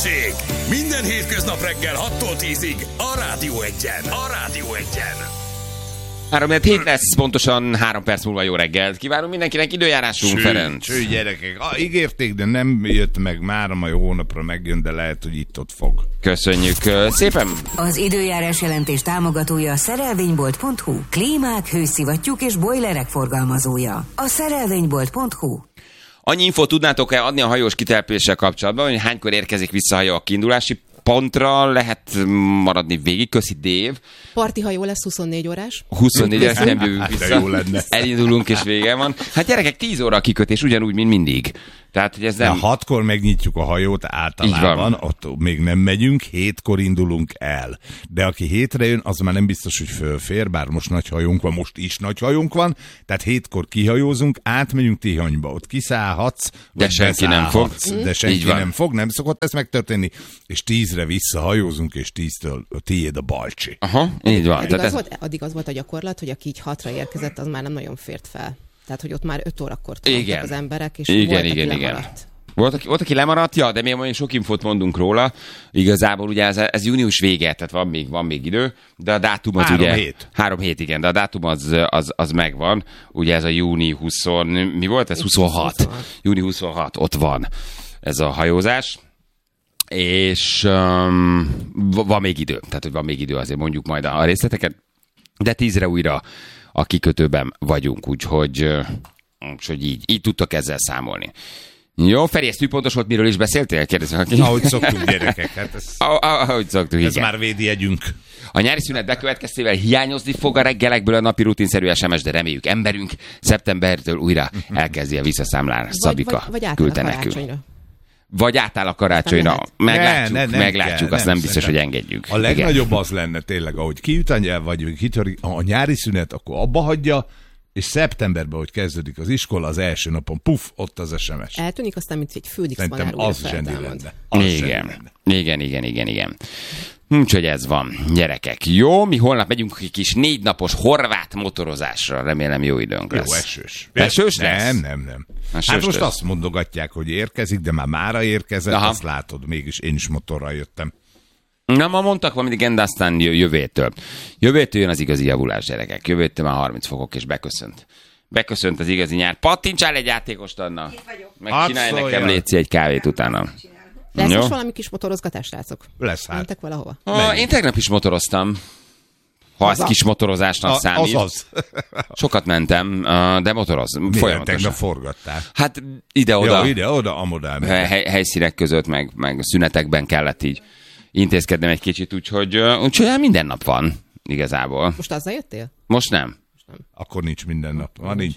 Hőség! Minden hétköznap reggel 6-tól 10-ig a Rádió Egyen. 3-7 lesz, pontosan 3 perc múlva jó reggelt. Kívánunk mindenkinek, időjárásunk, Ferenc. Cső, gyerekek. Ígérték, de nem jött meg. Már a mai hónapra megjön, de lehet, hogy itt-ott fog. Köszönjük szépen. Az időjárás jelentés támogatója a szerelvénybolt.hu. Klímák, hőszivattyúk és bojlerek forgalmazója. A szerelvénybolt.hu. Annyi infót tudnátok-e adni a hajós kitelepüléssel kapcsolatban, hogy hánykor érkezik vissza a hajó a kiindulási pontra, lehet maradni végig, köszi Dév. Parti hajó lesz 24 órás. 24 órás, nem jövünk vissza. Jó lenne. Elindulunk és vége van. Hát gyerekek, 10 óra a kikötés, ugyanúgy, mint mindig. Tehát, hogy ez nem... 6-kor megnyitjuk a hajót általában, ott még nem megyünk, 7-kor indulunk el. De aki 7-re jön, az már nem biztos, hogy fölfér, bár most nagy hajónk van, most is nagy hajónk van, tehát 7-kor kihajózunk, átmegyünk Tihanyba, ott kiszállhatsz, de senki nem fog. De senki nem fog, nem szokott ez megtörténni, és 10-re visszahajózunk, és 10-től tiéd a balcsi. Aha, így van. Addig az volt a gyakorlat, hogy aki így 6-ra érkezett, az már nem nagyon fért fel. Tehát, hogy ott már 5 órakor tartottak az emberek, és igen. Volt, aki lemaradt, ja, de még olyan sok infót mondunk róla. Igazából ugye ez június vége, tehát van még idő, de a dátum az 3 hét, igen, de a dátum az megvan. Ugye ez a júni 20, mi volt ez? 26. Júni 26, ott van ez a hajózás. És van még idő, tehát hogy van még idő, azért mondjuk majd a részleteket, de 10-re újra a kikötőben vagyunk, úgyhogy így tudtok ezzel számolni. Jó, Feri, ez tűpontos volt, miről is beszéltél? Kérdezem, aki. Ahogy szoktunk, gyerekek. Hát ahogy szoktuk, ez már védi együnk. A nyári szünet bekövetkeztével hiányozni fog a reggelekből a napi rutinszerű SMS, de reméljük emberünk szeptembertől újra elkezdi a visszaszámlás. Szabika küldte nekünk. Vagy átáll a karácsonyra. Meglátjuk, azt nem biztos, hogy engedjük. A legnagyobb az lenne tényleg, ahogy kiüt a nyelv, vagy kitörik a nyári szünet, akkor abba hagyja, és szeptemberben, hogy kezdődik az iskola, az első napon, ott az SMS. Eltűnik, aztán, mint egy Főnix tanár újra feltámad. Igen. Úgyhogy ez van, gyerekek. Jó, mi holnap megyünk egy kis 4 napos horvát motorozásra. Remélem jó időnk lesz. Jó, esős. Esős lesz? Nem. Hát most azt mondogatják, hogy érkezik, de már mára érkezett, azt látod, mégis én is motorral jöttem. Na, ma mondtak valamit, igen, de aztán jövőtől. Jövőtől jön az igazi javulás, gyerekek. Jövőtől már 30 fokok, és beköszönt az igazi nyár. Pattintsál egy játékost, Anna. Megcsinálj nekem, léci, egy kávét utána. Lesz most valami kis motorozgatás, srácok? Lesz hát. Mentek valahova? Én tegnap is motoroztam. Ha ez kis motorozásnak számít. Az. Sokat mentem, de motoroz. Folyamatosan. Tegnap forgattál? Hát ide-oda. Ja, ide-oda, amodál. Helyszínek között, meg szünetekben kellett így intézkednem egy kicsit, úgyhogy minden nap van igazából. Most azzal jöttél? Most nem. Akkor nincs minden nap. Nincs.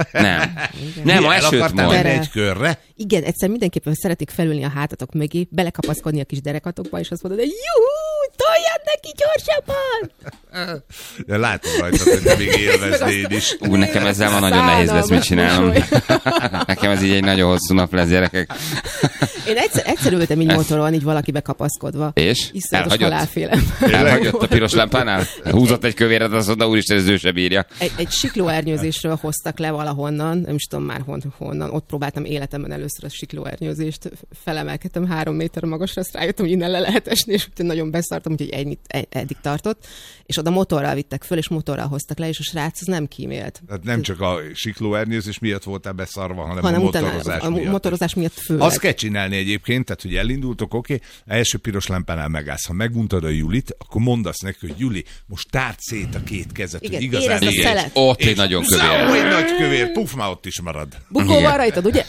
Nem, ma esőt mond. Egy körre? Igen, egyszer mindenképpen szeretik felülni a hátatok mögé, belekapaszkodni a kis derekatokba, és azt mondod, hogy juhú, toljad neki gyorsabban! De látom rajta, hogy te még élveznéd is. Nekem ezzel ma nagyon nehéz lesz, mit csinálnom. Nekem ez így egy nagyon hosszú nap lesz, gyerekek. Én egyszer ültem így motoron, így valaki bekapaszkodva. És? Elhagyott? Elhagyott a piros lámpánál? Húzott egy kövéret, azt mondta, úristen, ez ő se bírja. Egy siklóernyőzésről hoztak le valahonnan, nem is tudom már honnan, ott próbáltam életemben először a siklóernyőzést, felemelkedtem 3 méter magasra, azt rájöttem, hogy innen le lehet esni, és nagyon beszartam, úgyhogy eddig tartott, és oda motorral vittek föl, és motorral hoztak le, és a srác az nem kímélt. Tehát nem csak a siklóernyőzés miatt voltál beszarva, hanem a motorozás miatt. A motorozás miatt főleg. Azt kell csinálni egyébként, tehát hogy elindultok, oké, első piros lámpánál megállsz. Ha megmuntad a Julit, akkor mondasz neki, hogy Juli, most tárd szét a két kezet, igen, hogy igazán ott egy nagyon kövér. Egy nagy kövér, puf, már ott is marad. Bukó van rajtad, ugye?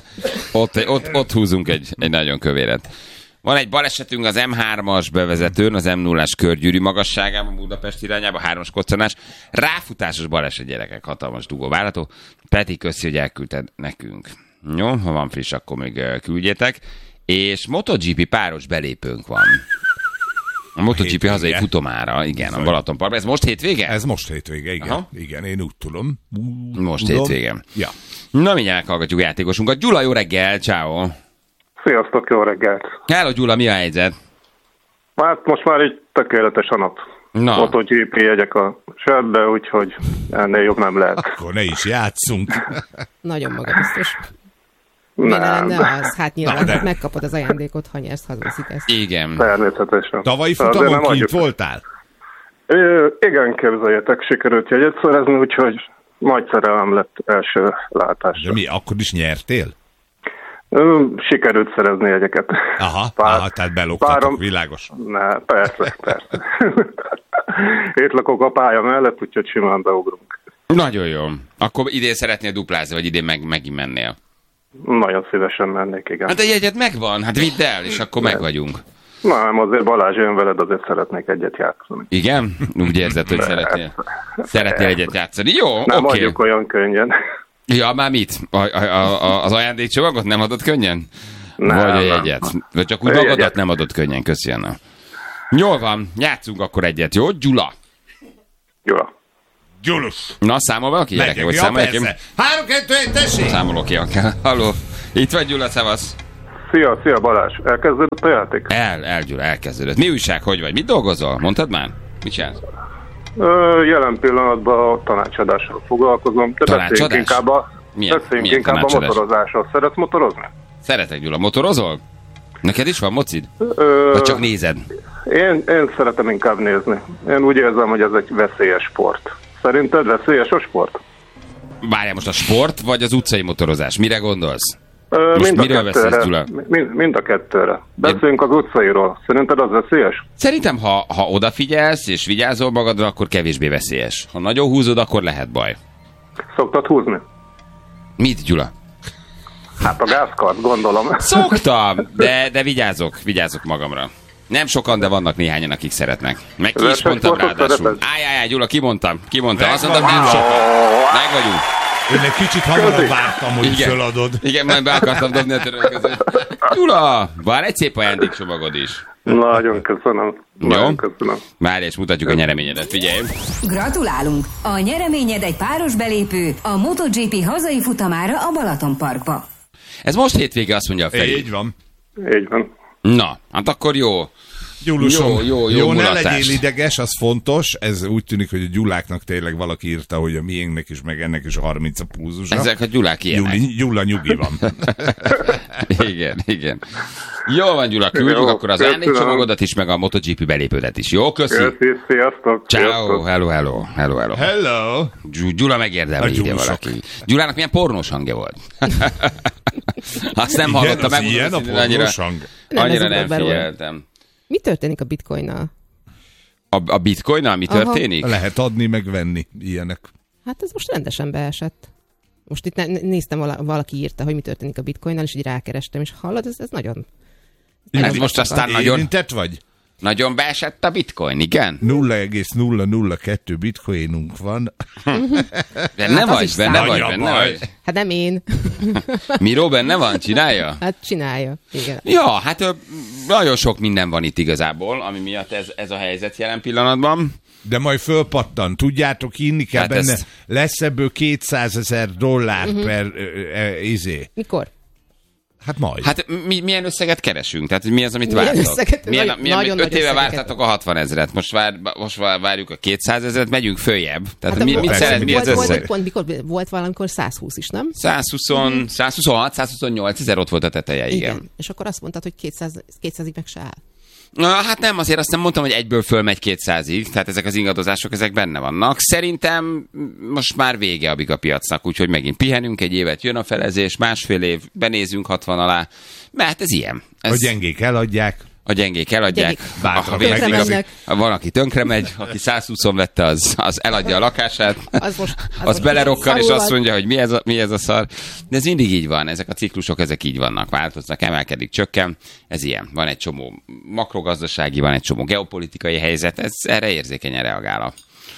ott húzunk egy nagyon kövéret. Van egy balesetünk az M3-as bevezetőn, az M0-as körgyűrű magasságában, Budapest irányába, 3-as koccanás. Ráfutásos baleset, gyerekek, hatalmas dugó várható. Peti, köszi, hogy elküldted nekünk. Jó, ha van friss, akkor még küldjétek. És MotoGP páros belépőnk van. A MotoGP hazai futomára, igen, a Balatonparkban. Ez most hétvége? Ez most hétvége, igen. Aha. Igen, én úgy tudom. Most hétvége. Ja. Na, mindjárt hallgatjuk játékosunkat. Gyula, jó reggel, ciao. Sziasztok, jó reggelt! Hello, Gyula, mi a helyzet? Hát most már egy tökéletes a nap. MotoGP jegyek a zsebbe, úgyhogy ennél jobb nem lehet. Akkor ne is játszunk. Nagyon magabiztos. lenne az? Hát nyilván megkapod az ajándékot, ha nyersz, hazúszik ezt. Igen. Természetesen. Tavalyi futamon kint voltál? Igen, képzeljetek, sikerült jegyet szerezni, úgyhogy nagy szerelem lett első látásra. De mi, akkor is nyertél? Sikerült szerezni jegyeket. Aha, tehát beloktatok, világos. Persze. Itt lakok a pálya mellett, úgyhogy simán beugrunk. Nagyon jó. Akkor idén szeretnél duplázni, vagy idén megint mennél? Nagyon szívesen mennék, igen. Hát a jegyed megvan, hát vidd el, és akkor meg vagyunk. Nem, azért Balázs jön veled, azért szeretnék egyet játszani. Igen? Úgy érzed, hogy szeretnél egyet játszani. Jó, oké. Nem adjuk olyan könnyen. Ja, már mit? Az ajándékcsomagot nem adott könnyen? Nem, vagy a jegyet? Vagy csak úgy magadat nem adott könnyen, köszönöm. Jól van, játszunk akkor egyet, jó? Gyula. Gyulus. Na, számol valaki? Megyek, hogy számolják? 3-2-1, tessék! Számolok ki, halló. Itt vagy, Gyula, szevasz. Szia Balázs, elkezdődött a játék? Gyula, elkezdődött. Mi újság, hogy vagy? Mit dolgozol? Mondtad már? Mit csinálsz? Jelen pillanatban a tanácsadással foglalkozom. Beszéljünk inkább a motorozásról. Szeretsz motorozni? Szeretek, Gyula. Motorozol? Neked is van mocid? Vagy csak nézed? Én szeretem inkább nézni. Én úgy érzem, hogy ez egy veszélyes sport. Szerinted veszélyes a sport? Várjál, most a sport, vagy az utcai motorozás? Mire gondolsz? Miről beszélsz, Gyula? Mind a kettőre. Beszéljünk az utcairól. Szerinted az veszélyes? Szerintem, ha odafigyelsz és vigyázol magadra, akkor kevésbé veszélyes. Ha nagyon húzod, akkor lehet baj. Szoktad húzni? Mit, Gyula? Hát a gázkart, gondolom. Szoktam, de vigyázok magamra. Nem sokan, de vannak néhányan, akik szeretnek. Meg ki is mondtam ráadásul. Áj, Gyula, kimondtam. Azt mondtam, nincs sokan. Meg vagyunk. Én egy kicsit hamarabb vártam, hogy föladod. Igen, majd be akartam dobni a törölközőt. Gyula, vár egy szép ajándékcsomagod is. Nagyon köszönöm. Jó? Várj, és mutatjuk a nyereményedet, figyelj. Gratulálunk! A nyereményed egy páros belépő a MotoGP hazai futamára a Balatonparkba. Ez most hétvége, azt mondja a Feri. Így van. Na, hát akkor jó. Gyulusom, jó ne mulatás. legyél ideges, az fontos. Ez úgy tűnik, hogy a Gyuláknak tényleg valaki írta, hogy a miénknek is, meg ennek is 30 a púzusa. Ezek a Gyulák ilyenek. Gyula nyugi van. Igen. Jó van, Gyula, küldjük akkor az ajándékcsomagodat is, meg a MotoGP belépődet is. Jó, köszi. Sziasztok. Ciao, hello. Gyula megérdemli, írja valaki. Gyulának milyen pornós hangja volt. Azt nem hallottam meg. Ilyen a pornós hang? Annyira nem figyeltem. Mi történik a bitcoinnal? A bitcoinnal mi történik? Aha. Lehet adni, meg venni ilyenek. Hát ez most rendesen beesett. Most itt néztem, valaki írta, hogy mi történik a bitcoinnal, és így rákerestem, és hallod, ez nagyon... Ez most aztán nagyon... Érintett vagy? Nagyon beesett a bitcoin, igen? 0,002 bitcoinunk van. Benne vagy. Hát nem én. Miró benne van? Csinálja? Hát csinálja, igen. Ja, hát nagyon sok minden van itt igazából, ami miatt ez a helyzet jelen pillanatban. De majd fölpattan, tudjátok, inni kell hát benne. Lesz ebből $200,000 per izé. Mikor? Hát majd. Hát milyen összeget keresünk? Tehát mi az, amit vártok? Milyen 5 éve vártatok a 60 000-et, most várjuk a 200 000-et, megyünk följebb. Tehát hát mit szeret, mi az összeg? Volt valamikor 120 is, nem? 126, 128 000 ott volt a teteje, igen. És akkor azt mondtad, hogy 200-ig meg se áll. Na, hát nem, azért azt nem mondtam, hogy egyből fölmegy 200-ig, tehát ezek az ingadozások, ezek benne vannak. Szerintem most már vége a bigapiacnak, úgyhogy megint pihenünk egy évet, jön a felezés, másfél év, benézünk 60 alá, mert ez ilyen. A gyengék eladják. Van, aki tönkre megy, aki 120-on vette, az eladja a lakását, az belerokkan, és azt mondja, hogy mi ez a szar. De ez mindig így van, ezek a ciklusok, ezek így vannak, változnak, emelkedik, csökken, ez ilyen. Van egy csomó makrogazdasági, van egy csomó geopolitikai helyzet, ez erre érzékenyen reagál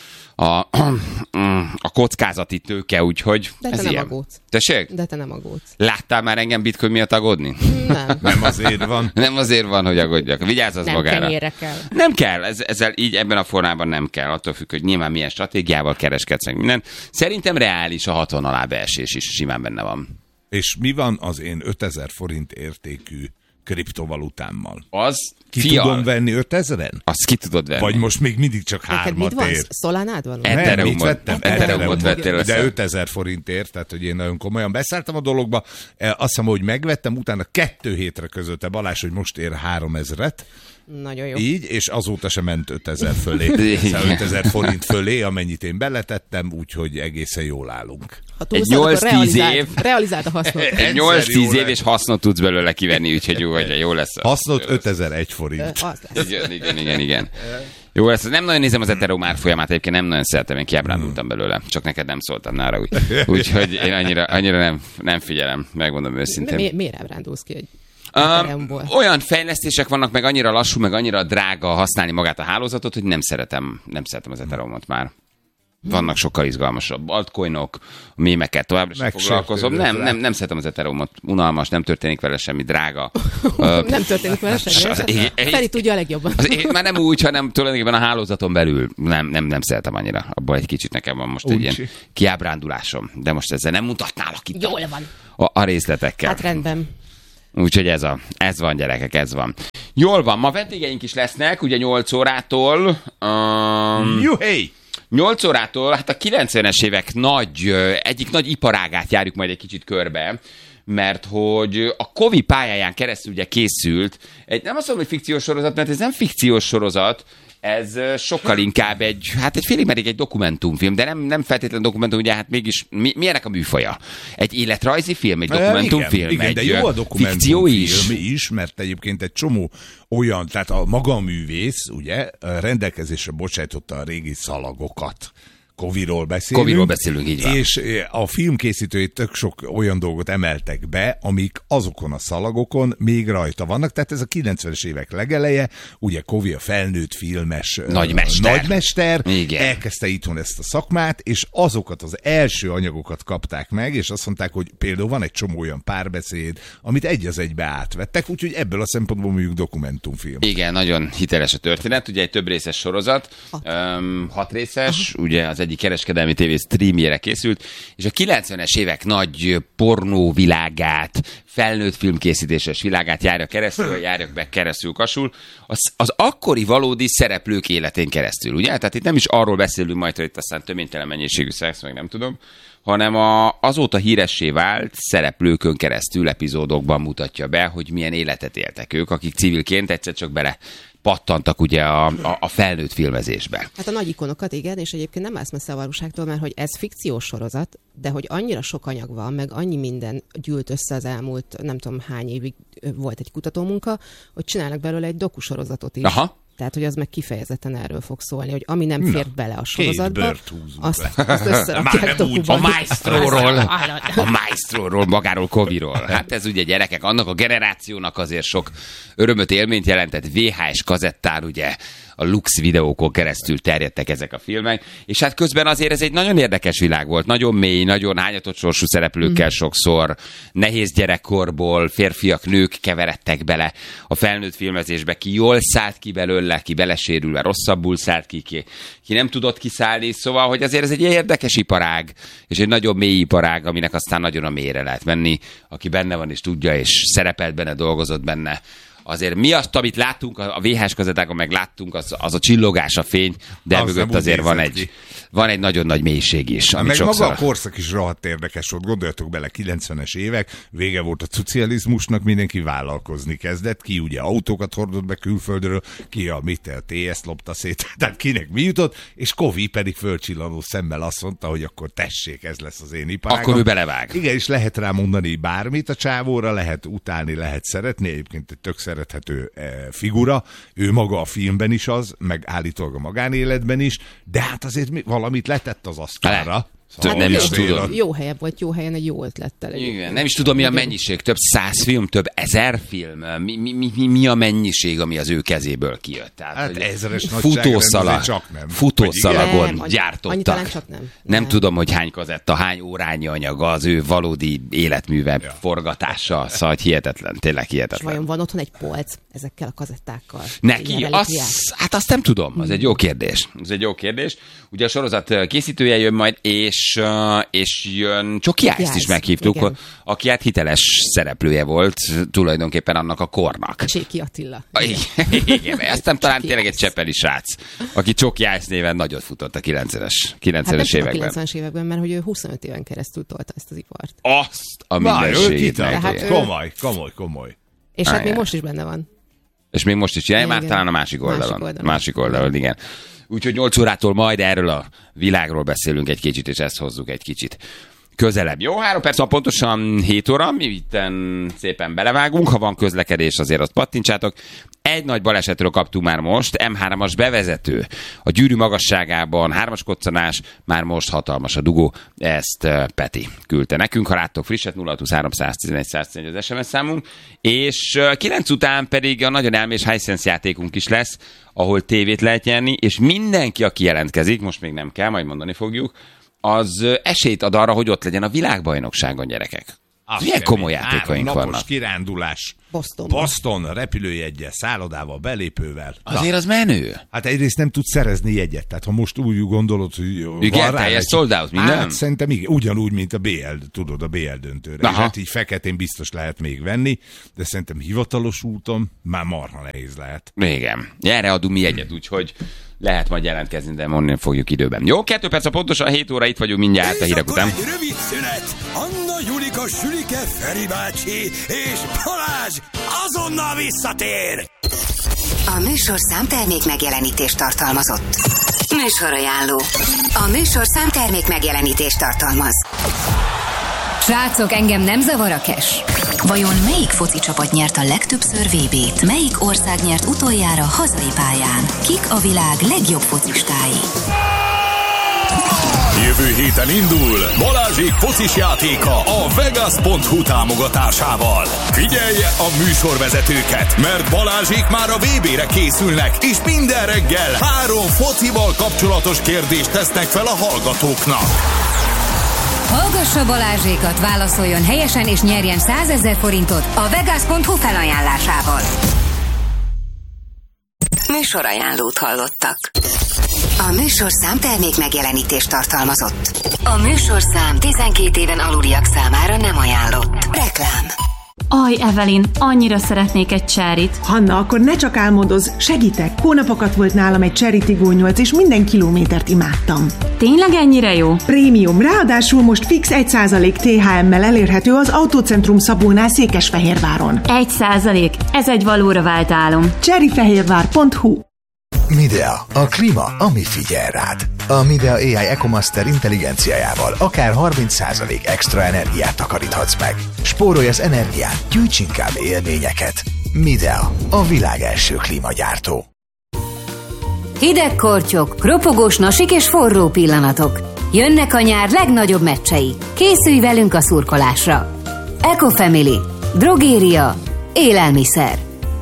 a kockázati tőke, úgyhogy de ez te ilyen. Nem aggódsz. Tessék? De te nem aggódsz. Láttál már engem bitcoin miatt aggódni? Nem azért van. Nem azért van, hogy aggódjak. Vigyázz az nem magára. kenyérre kell. Nem kell. Ezzel így ebben a formában nem kell. Attól függ, hogy nyilván milyen stratégiával kereskedsz meg minden. Szerintem reális a 60 alá beesés is simán benne van. És mi van az én 5000 forint értékű kriptovalutámmal. Az ki tudom venni 5000-en? Azt ki tudod venni. Vagy most még mindig csak 3-at ér. Szolánád van? Ethereumot vettem. Ethereumot vettél. De 5000 forintért, tehát hogy én nagyon komolyan beszálltam a dologba. Azt hiszem, hogy megvettem, utána 2 hétre közölte Balázs, hogy most ér 3000-et. Nagyon jó. Így, és azóta sem ment 5000 fölé. 5000 forint fölé, amennyit én beletettem, úgyhogy egészen jól állunk. Egy 8-10 év. Realizált a hasznot. Egy 8-10 év, és hasznot tudsz belőle kivenni, úgyhogy jó lesz. Hasznot 5001 forint. Igen. Jó lesz. Nem nagyon nézem az Ethereum árfolyamát, egyébként nem nagyon szeretem, én kiábrándultam belőle. Csak neked nem szóltam nála, úgyhogy én annyira nem figyelem, megmondom őszintén. Miért ábrándulsz ki egy olyan fejlesztések vannak, meg annyira lassú, meg annyira drága használni magát a hálózatot, hogy nem szeretem az Ethereumot már. Vannak sokkal izgalmasabb altcoinok, mémekkel továbbra sem foglalkozom. Nem szeretem az Ethereumot. Unalmas, nem történik vele semmi, drága. Nem történik vele semmi. Feri tudja a legjobban. Már nem úgy, hanem tulajdonképpen a hálózaton belül nem szeretem annyira. Abban egy kicsit nekem van most egy ilyen kiábrándulásom. De most ezzel nem mutatnálak itt jól van. A részletekkel. Hát rendben. Úgyhogy ez van, gyerekek, ez van. Jól van, ma vendégeink is lesznek, ugye 8 órától. Juhé! 8 órától, hát a 90-es évek egyik nagy iparágát járjuk majd egy kicsit körbe, mert hogy a Kovi pályáján keresztül ugye készült, nem azt mondom, hogy fikciós sorozat, mert ez nem fikciós sorozat, ez sokkal inkább egy félig meddig egy dokumentumfilm, de nem feltétlenül dokumentum, ugye hát mégis milyenek a műfaja? Egy életrajzi film, egy dokumentumfilm, igen, egy de jó a dokumentumfilm is, mert egyébként egy csomó olyan, tehát a maga a művész, ugye, rendelkezésre bocsájtotta a régi szalagokat. Koviról beszélünk, így van. És a filmkészítői tök sok olyan dolgot emeltek be, amik azokon a szalagokon még rajta vannak. Tehát ez a 90-es évek legeleje, ugye Kovi a felnőtt filmes nagymester elkezdte itthon ezt a szakmát, és azokat az első anyagokat kapták meg, és azt mondták, hogy például van egy csomó olyan párbeszéd, amit egy az egybe átvettek, úgyhogy ebből a szempontból mondjuk dokumentumfilm. Igen, nagyon hiteles a történet, ugye egy több részes sorozat, 6 részes, ugye az egyik kereskedelmi tévé streamjére készült, és a 90-es évek nagy pornóvilágát, felnőtt filmkészítéses világát járja be keresztül kasul, az akkori valódi szereplők életén keresztül, ugye? Tehát itt nem is arról beszélünk majd, hogy itt aztán töménytelen mennyiségű szex, meg nem tudom, hanem azóta híressé vált szereplőkön keresztül epizódokban mutatja be, hogy milyen életet éltek ők, akik civilként egyszer csak bele pattantak ugye a felnőtt filmezésbe. Hát a nagy ikonokat, igen, és egyébként nem állsz messze a valóságtól, mert hogy ez fikciós sorozat, de hogy annyira sok anyag van, meg annyi minden gyűlt össze az elmúlt, nem tudom hány évig volt egy kutatómunka, hogy csinálnak belőle egy dokusorozatot is. Aha. Tehát, hogy az meg kifejezetten erről fog szólni, hogy ami nem fért bele a sorozatba, azt összerakják dokuban. A Maestróról, magáról Koviról. Hát ez ugye gyerekek, annak a generációnak azért sok örömöt, élményt jelentett VHS kazettán, ugye a Lux videókon keresztül terjedtek ezek a filmek, és hát közben azért ez egy nagyon érdekes világ volt, nagyon mély, nagyon hányatott sorsú szereplőkkel sokszor, nehéz gyerekkorból férfiak, nők keveredtek bele a felnőtt filmezésbe, ki jól szállt ki belőle, ki belesérülve rosszabbul szállt ki nem tudott kiszállni, szóval, hogy azért ez egy érdekes iparág, és egy nagyon mély iparág, aminek aztán nagyon a mélyre lehet menni, aki benne van és tudja, és szerepelt benne, dolgozott benne. Azért mi azt, amit láttunk, a VHS kazettákon meg láttunk, az a csillogás, a fény, de mögött azért van egy nagyon nagy mélység is. Meg sokszor... maga a korszak is rohadt érdekes volt. Gondoljatok bele, 90-es évek, vége volt a szocializmusnak, mindenki vállalkozni kezdett, ki ugye autókat hordott be külföldről, ki a TS lopta szét, tehát kinek mi jutott, és Kovi pedig fölcsillanó szemmel azt mondta, hogy akkor tessék, ez lesz az én iparágam. Akkor ő belevág. Igen, és lehet rá mondani bármit a csávóra, lehet utálni, lehet szeretni, egyébként egy tök szerethető figura, ő maga a filmben is az, meg állítólag a magánéletben is, de hát azért valamit letett az asztalra. Szóval nem is tudom. Jó helyen egy jó ötlettel. Igen, nem is tudom, mi a mennyiség. Több 100 film, több 1000 film. Mi a mennyiség, ami az ő kezéből kijött? Tehát, hát 1000-es futószalagon gyártottak. Csak nem. Nem tudom, hogy hány kazetta, hány órányi anyaga az ő valódi életműve forgatása. Szóval hihetetlen, tényleg hihetetlen. És vajon van otthon egy polc ezekkel a kazettákkal? Neki? Hát azt nem tudom. Az egy jó kérdés. Ugye a sorozat készítője jön majd, és és jön Csoki Ice-t is meghívtuk, igen. Aki hát hiteles szereplője volt tulajdonképpen annak a kornak. Cséki Attila. Igen, aztán talán tényleg egy csepeli srác, aki Csoki Ice néven nagyot futott a 90-es években. A 90-es években, mert hogy ő 25 éven keresztül tolta ezt az ipart. Azt a mindenségét. Komoly. És hát még most is benne van. És még most is csinálja, már talán a másik oldalon, igen. Úgyhogy 8 órától majd erről a világról beszélünk egy kicsit, és ezt hozzuk egy kicsit közelebb. Jó, 3 perc, pontosan 7 óra, mi itten szépen belevágunk, ha van közlekedés, azért azt pattintsátok. Egy nagy balesetről kaptunk már most, M3-as bevezető. A gyűrű magasságában 3-as koccanás, már most hatalmas a dugó, ezt Peti küldte nekünk. Ha láttok frisset, 02311 az SMS számunk, és 9 után pedig a nagyon elmés Hisense játékunk is lesz, ahol tévét lehet nyerni, és mindenki, aki jelentkezik, most még nem kell, majd mondani fogjuk, az esélyt ad arra, hogy ott legyen a világbajnokságon, gyerekek. Milyen komoly játékaink vannak. Napos kirándulás. Boston repülőjeggyel, szállodával, belépővel. Azért az menő. Hát egyrészt nem tudsz szerezni jegyet. Tehát ha most úgy gondolod, hogy igen, teljes sold out, minden? Hát szerintem igen, ugyanúgy, mint a BL döntőre. Hát így feketén biztos lehet még venni, de szerintem hivatalos úton már marha nehéz lehet. Igen. Erre adunk mi jegyet, úgyhogy lehet majd jelentkezni, de onnan fogjuk időben. Jó, 2 perc, pontosan 7 óra, itt vagyunk mindjárt a hírek után. Egy rövid szünet. Anna, Julika, Sülike, Feri bácsi és Balázs azonnal visszatér. A műsorszám termék megjelenítést tartalmazott. Műsorajánló. A műsorszám termék megjelenítést tartalmaz. Srácok, engem nem zavar a cash. Vajon melyik foci csapat nyert a legtöbbször VB-t? Melyik ország nyert utoljára hazai pályán? Kik a világ legjobb focistái? Jövő héten indul Balázsék focis játéka a Vegas.hu támogatásával. Figyelje a műsorvezetőket, mert Balázsék már a VB-re készülnek, és minden reggel 3 focival kapcsolatos kérdést tesznek fel a hallgatóknak. Hallgassa Balázsékat, válaszoljon helyesen és nyerjen 100 000 forintot a Vegas.hu felajánlásával. Műsorajánlót hallottak. A műsorszám termék megjelenítést tartalmazott. A műsorszám 12 éven aluliak számára nem ajánlott. Reklám. Aj, Evelyn, annyira szeretnék egy cserit. Hanna, akkor ne csak álmodozz, segítek. Hónapokat volt nálam egy Cherry Tiggo 8, és minden kilométert imádtam. Tényleg ennyire jó? Prémium, ráadásul most fix 1% THM-mel elérhető az Autócentrum Szabónál Székesfehérváron. 1%? Ez egy valóra vált álom. cherryfehérvár.hu. Midea, a klíma, ami figyel rád. A Midea AI EcoMaster intelligenciájával akár 30% extra energiát takaríthatsz meg. Spórolj az energián, gyűjts inkább élményeket. Midea, a világ első klímagyártó. Hideg kortyok, ropogós nasik és forró pillanatok. Jönnek a nyár legnagyobb meccsei. Készülj velünk a szurkolásra. Ecofamily, drogéria, élelmiszer.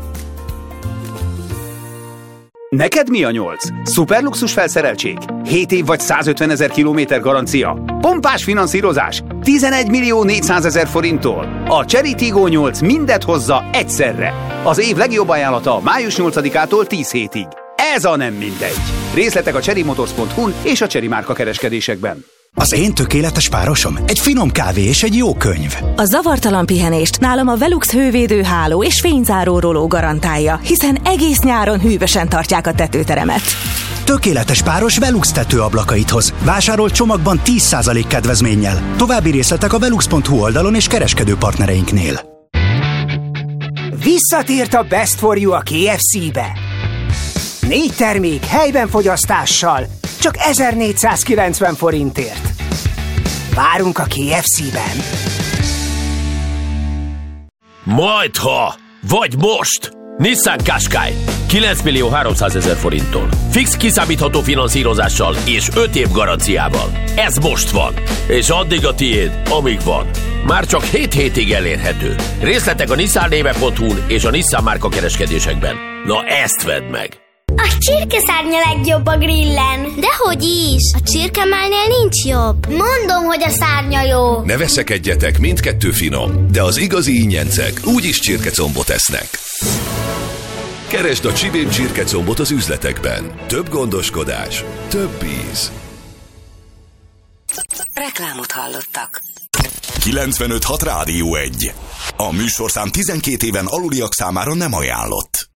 Neked mi a 8? Szuperluxus felszereltség? 7 év vagy 150 000 kilométer garancia? Pompás finanszírozás? 11 400 000 forinttól? A Cherry Tiggo 8 mindet hozza egyszerre. Az év legjobb ajánlata május 8-ától 10 hétig. Ez a nem mindegy. Részletek a cherryMotors.hu-n és a Cherry márka kereskedésekben. Az én tökéletes párosom egy finom kávé és egy jó könyv. A zavartalan pihenést nálam a Velux hővédő háló és fényzáró róló garantálja, hiszen egész nyáron hűvösen tartják a tetőteremet. Tökéletes páros Velux tetőablakait hoz. Vásárol csomagban 10% kedvezménnyel. További részletek a velux.hu oldalon és kereskedő partnereinknél. Visszatért a Best for You a KFC-be. 4 termék helyben fogyasztással, csak 1490 forintért. Várunk a KFC-ben. Majdha, vagy most! Nissan Qashqai 9 300 000 forinttól. Fix kiszámítható finanszírozással és 5 év garanciával. Ez most van, és addig a tiéd, amíg van. Már csak 7 hétig elérhető. Részletek a nissan-néve.hu-n és a Nissan márka kereskedésekben. Na ezt vedd meg! A csirkeszárnya legjobb a grillen. Dehogy is! A csirkemálnél nincs jobb. Mondom, hogy a szárnya jó. Ne veszekedjetek, mindkettő finom, de az igazi ingyencek úgyis csirkecombot esznek. Keresd a Csibén csirkecombot az üzletekben. Több gondoskodás, több íz. Reklámot hallottak. 95.6 Rádió 1. A műsorszám 12 éven aluliak számára nem ajánlott.